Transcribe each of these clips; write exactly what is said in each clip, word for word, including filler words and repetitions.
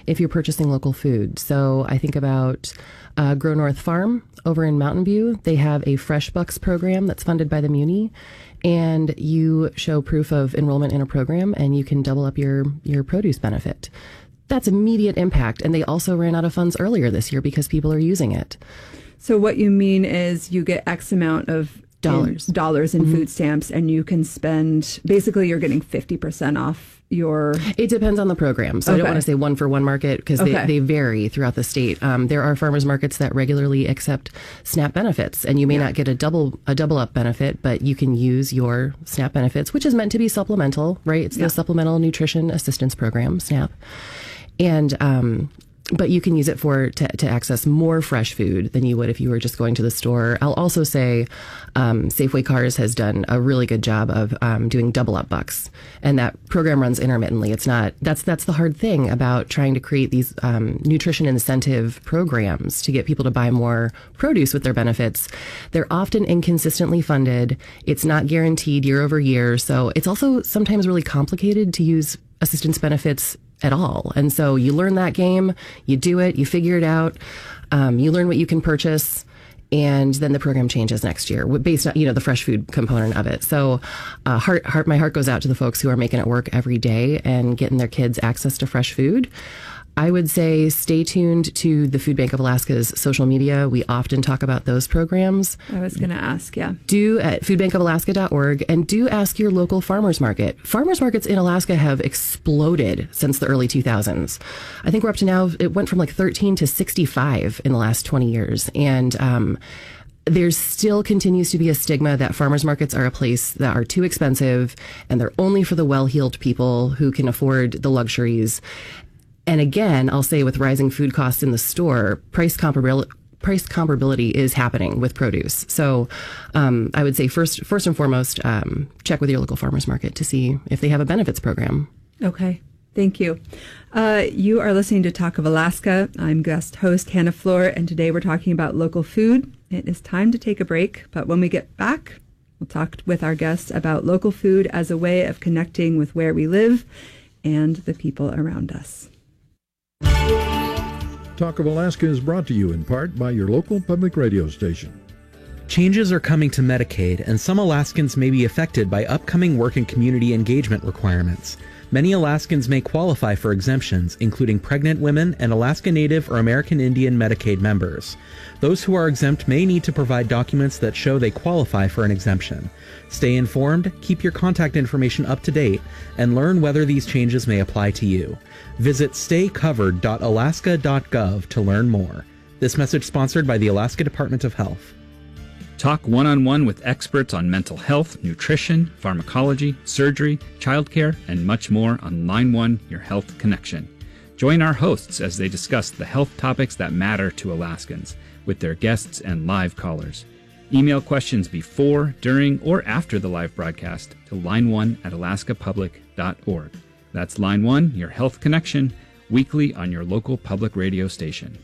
if you're purchasing local food. So I think about uh, Grow North Farm over in Mountain View. They have a Fresh Bucks program that's funded by the Muni, and you show proof of enrollment in a program and you can double up your, your produce benefit. That's immediate impact. And they also ran out of funds earlier this year because people are using it. So what you mean is you get X amount of dollars in, dollars in mm-hmm. food stamps, and you can spend, basically you're getting fifty percent off your... It depends on the program. So okay. I don't want to say one for one market because okay. they, they vary throughout the state. Um, there are farmers markets that regularly accept SNAP benefits, and you may yeah. not get a double a double up benefit, but you can use your SNAP benefits, which is meant to be supplemental, right? It's yeah. the Supplemental Nutrition Assistance Program, SNAP. And um, but you can use it for to, to access more fresh food than you would if you were just going to the store. I'll also say um, Safeway Cars has done a really good job of um, doing double up bucks, and that program runs intermittently. It's not that's that's the hard thing about trying to create these um, nutrition incentive programs to get people to buy more produce with their benefits. They're often inconsistently funded. It's not guaranteed year over year, so it's also sometimes really complicated to use assistance benefits at all. And so you learn that game, you do it, you figure it out, um, you learn what you can purchase, and then the program changes next year based on, you know, the fresh food component of it. So uh, heart, heart, my heart goes out to the folks who are making it work every day and getting their kids access to fresh food. I would say stay tuned to the Food Bank of Alaska's social media. We often talk about those programs. I was going to ask, yeah. Do at food bank of alaska dot org, and do ask your local farmers market. Farmers markets in Alaska have exploded since the early two thousands. I think we're up to now, it went from like thirteen to sixty-five in the last twenty years. And, um, there still continues to be a stigma that farmers markets are a place that are too expensive and they're only for the well-heeled people who can afford the luxuries. And again, I'll say with rising food costs in the store, price comparability price comparability is happening with produce. So um, I would say first first and foremost, um, check with your local farmers market to see if they have a benefits program. Okay. Thank you. Uh, you are listening to Talk of Alaska. I'm guest host Hannah Floor, and today we're talking about local food. It is time to take a break, but when we get back, we'll talk with our guests about local food as a way of connecting with where we live and the people around us. Talk of Alaska is brought to you in part by your local public radio station. Changes are coming to Medicaid, and some Alaskans may be affected by upcoming work and community engagement requirements. Many Alaskans may qualify for exemptions, including pregnant women and Alaska Native or American Indian Medicaid members. Those who are exempt may need to provide documents that show they qualify for an exemption. Stay informed, keep your contact information up to date, and learn whether these changes may apply to you. Visit stay covered dot alaska dot gov to learn more. This message sponsored by the Alaska Department of Health. Talk one-on-one with experts on mental health, nutrition, pharmacology, surgery, childcare, and much more on Line one, Your Health Connection. Join our hosts as they discuss the health topics that matter to Alaskans with their guests and live callers. Email questions before, during, or after the live broadcast to line one at alaska public dot org. That's Line one, Your Health Connection, weekly on your local public radio station.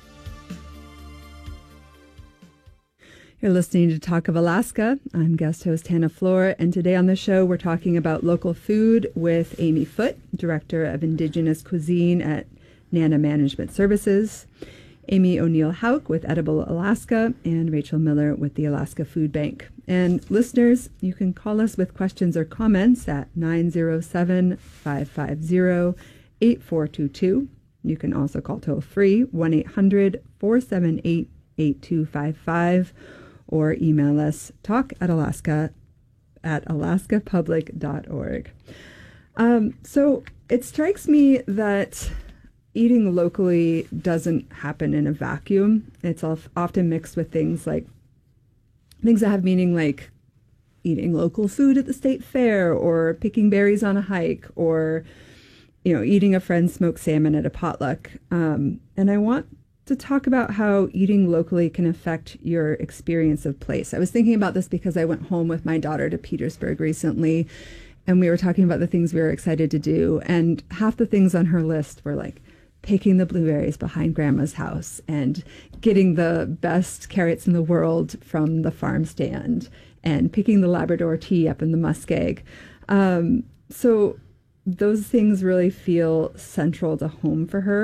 You're listening to Talk of Alaska. I'm guest host Hannah Floor, and today on the show we're talking about local food with Amy Foote, Director of Indigenous Cuisine at Nana Management Services, Amy O'Neill Hauk with Edible Alaska, and Rachel Miller with the Alaska Food Bank. And listeners, you can call us with questions or comments at nine zero seven, five five zero, eight four two two. You can also call toll-free one eight hundred, four seven eight, eight two five five or email us talk at alaska at alaska public dot org. Um, so it strikes me that eating locally doesn't happen in a vacuum. It's often mixed with things like things that have meaning like eating local food at the state fair or picking berries on a hike or, you know, eating a friend's smoked salmon at a potluck. Um, and I want to talk about how eating locally can affect your experience of place. I was thinking about this because I went home with my daughter to Petersburg recently, and we were talking about the things we were excited to do. And half the things on her list were like picking the blueberries behind Grandma's house and getting the best carrots in the world from the farm stand and picking the Labrador tea up in the muskeg. Um, so those things really feel central to home for her.